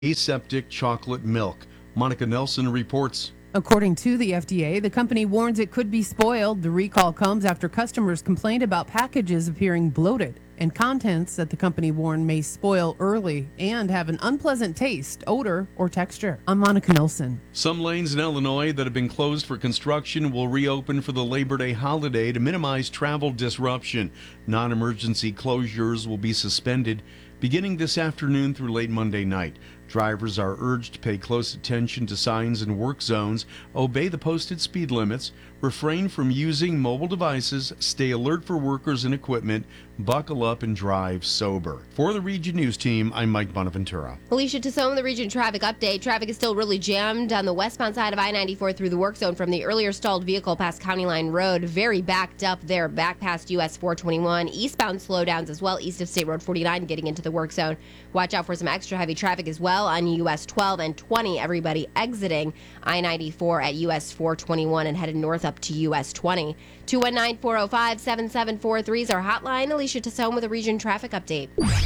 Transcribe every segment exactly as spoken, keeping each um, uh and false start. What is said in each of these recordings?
aseptic chocolate milk. Monica Nelson reports. According to the F D A, the company warns it could be spoiled. The recall comes after customers complained about packages appearing bloated and contents that the company warned may spoil early and have an unpleasant taste, odor, or texture. I'm Monica Nelson. Some lanes in Illinois that have been closed for construction will reopen for the Labor Day holiday to minimize travel disruption. Non-emergency closures will be suspended beginning this afternoon through late Monday night. Drivers are urged to pay close attention to signs in work zones, obey the posted speed limits, refrain from using mobile devices, stay alert for workers and equipment, buckle up and drive sober. For the Region News Team, I'm Mike Bonaventura. Alicia Tassone, the Region Traffic Update. Traffic is still really jammed on the westbound side of I ninety-four through the work zone from the earlier stalled vehicle past County Line Road. Very backed up there, back past U S four twenty-one. Eastbound slowdowns as well, east of State Road forty-nine, getting into the work zone. Watch out for some extra heavy traffic as well on U S twelve and twenty. Everybody exiting I ninety-four at U S four twenty-one and headed north up to U S twenty. two one nine, four oh five, seven seven four three is our hotline. Alicia Tassone with a Region Traffic Update.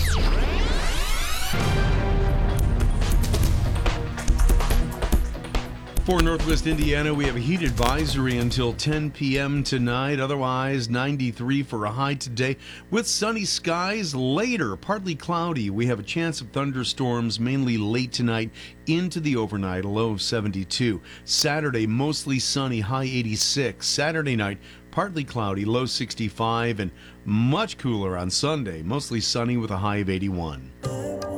For Northwest Indiana, we have a heat advisory until ten p.m. tonight. Otherwise, ninety-three for a high today with sunny skies later. Partly cloudy. We have a chance of thunderstorms mainly late tonight into the overnight, a low of seventy-two. Saturday, mostly sunny, high eighty-six. Saturday night, partly cloudy, low sixty-five, and much cooler on Sunday, mostly sunny with a high of eighty-one.